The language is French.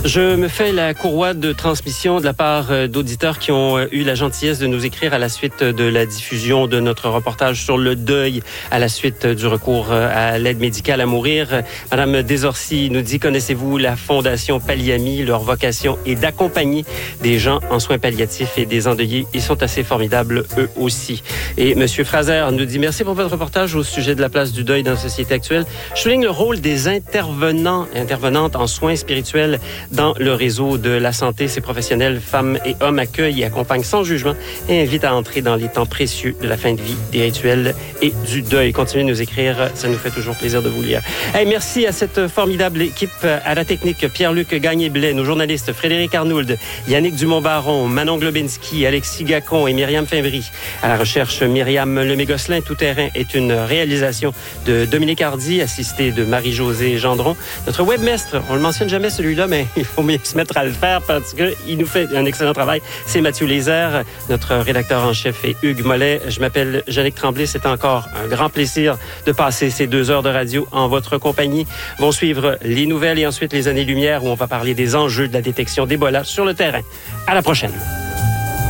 Je me fais la courroie de transmission de la part d'auditeurs qui ont eu la gentillesse de nous écrire à la suite de la diffusion de notre reportage sur le deuil, à la suite du recours à l'aide médicale à mourir. Madame Desorcy nous dit, connaissez-vous la Fondation Palliami? Leur vocation est d'accompagner des gens en soins palliatifs et des endeuillés. Ils sont assez formidables, eux aussi. Et Monsieur Fraser nous dit, merci pour votre reportage au sujet de la place du deuil dans la société actuelle. Je souligne le rôle des intervenantes en soins spirituels dans le réseau de la santé. Ces professionnels, femmes et hommes, accueillent et accompagnent sans jugement et invitent à entrer dans les temps précieux de la fin de vie, des rituels et du deuil. Continuez de nous écrire, ça nous fait toujours plaisir de vous lire. Hey, merci à cette formidable équipe, à la technique, Pierre-Luc Gagné-Blais, nos journalistes Frédéric Arnould, Yannick Dumont-Baron, Manon Globinski, Alexis Gacon et Myriam Fimbry. À la recherche, Myriam Lemay-Gosselin. Tout terrain est une réalisation de Dominique Hardy, assisté de Marie-Josée Gendron. Notre webmestre, on le mentionne jamais celui-là, mais il faut mieux se mettre à le faire parce qu'il nous fait un excellent travail. C'est Mathieu Lézère. Notre rédacteur en chef est Hugues Mollet. Je m'appelle Jannick Tremblay. C'est encore un grand plaisir de passer ces 2 heures de radio en votre compagnie. Vont suivre les nouvelles et ensuite les années-lumière où on va parler des enjeux de la détection d'Ebola sur le terrain. À la prochaine.